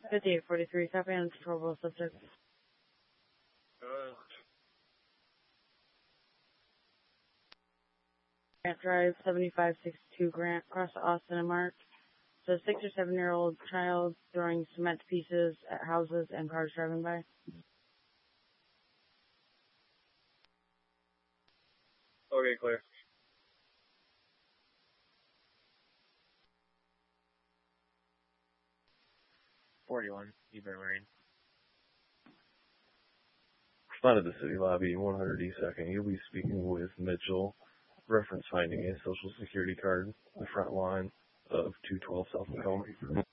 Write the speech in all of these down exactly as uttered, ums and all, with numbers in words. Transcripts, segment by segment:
fifty-eight forty-three, copy on controllable subject. Uh, Grant Drive, seventy-five sixty-two Grant, across Austin and Mark. So a six or seven year old child throwing cement pieces at houses and cars driving by. okay, clear. forty-one, Eber Marine. Respond to the city lobby, one hundred E second. You'll be speaking with Mitchell. Reference finding a social security card, the front line of two twelve South Macomb.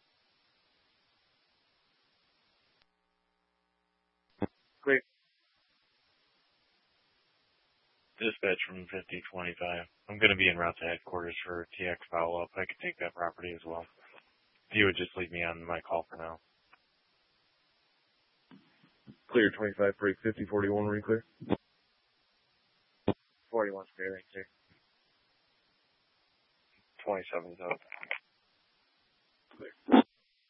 Clear. Dispatch from fifty twenty-five. I'm going to be en route to headquarters for T X follow-up. I could take that property as well. You would just leave me on my call for now. Clear twenty-five, break fifty forty-one, were you clear? forty-one's clear, right there. twenty-seven's up. Clear.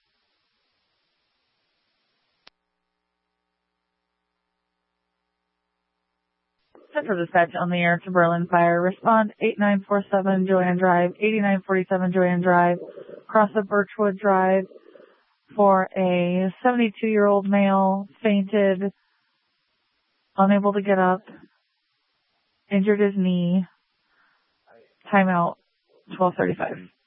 Central Dispatch on the air to Berlin Fire. Respond eight nine four seven Joanne Drive, eighty-nine forty-seven Joanne Drive, across the Birchwood Drive for a seventy-two-year-old male, fainted, unable to get up, injured his knee. Timeout twelve thirty-five.